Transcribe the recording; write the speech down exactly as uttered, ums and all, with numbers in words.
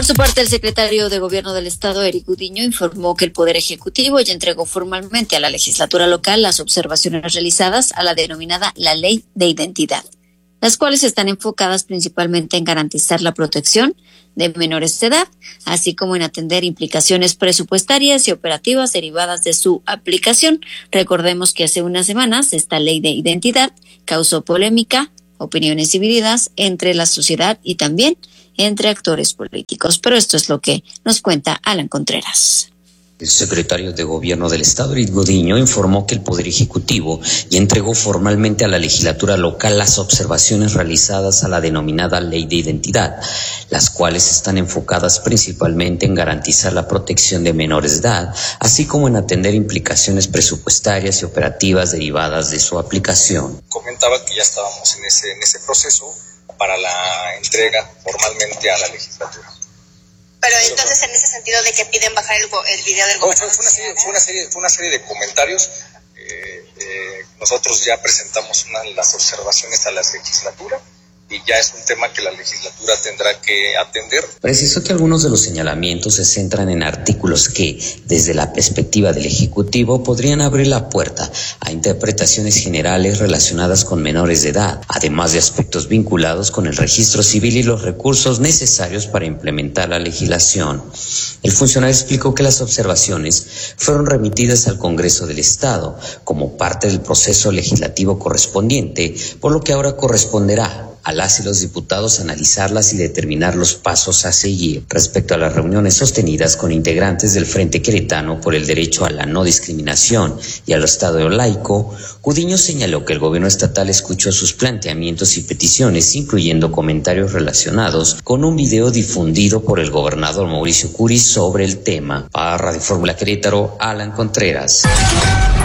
Por su parte, el secretario de Gobierno del Estado, Eric Gudiño, informó que el Poder Ejecutivo ya entregó formalmente a la legislatura local las observaciones realizadas a la denominada la Ley de Identidad, las cuales están enfocadas principalmente en garantizar la protección de menores de edad, así como en atender implicaciones presupuestarias y operativas derivadas de su aplicación. Recordemos que hace unas semanas esta Ley de Identidad causó polémica, opiniones divididas entre la sociedad y también entre actores políticos. Pero esto es lo que nos cuenta Alan Contreras. El secretario de Gobierno del Estado, Eric Gudiño, informó que el Poder Ejecutivo ya entregó formalmente a la legislatura local las observaciones realizadas a la denominada Ley de Identidad, las cuales están enfocadas principalmente en garantizar la protección de menores de edad, así como en atender implicaciones presupuestarias y operativas derivadas de su aplicación. Comentaba que ya estábamos en ese, en ese proceso para la entrega formalmente a la legislatura. Pero entonces, en ese sentido de que piden bajar el, el video del gobernador. No, fue, fue, una serie, fue, una serie, fue una serie de comentarios. Eh, eh, nosotros ya presentamos una de las observaciones a la legislatura y ya es un tema que la legislatura tendrá que atender. Precisó que algunos de los señalamientos se centran en artículos que, desde la perspectiva del Ejecutivo, podrían abrir la puerta a interpretaciones generales relacionadas con menores de edad, además de aspectos vinculados con el registro civil y los recursos necesarios para implementar la legislación. El funcionario explicó que las observaciones fueron remitidas al Congreso del Estado como parte del proceso legislativo correspondiente, por lo que ahora corresponderá a las y los diputados analizarlas y determinar los pasos a seguir. Respecto a las reuniones sostenidas con integrantes del Frente Queretano por el derecho a la no discriminación y al Estado laico, Gudiño señaló que el gobierno estatal escuchó sus planteamientos y peticiones, incluyendo comentarios relacionados con un video difundido por el gobernador Mauricio Curi sobre el tema. Para Radio Fórmula Querétaro, Alan Contreras.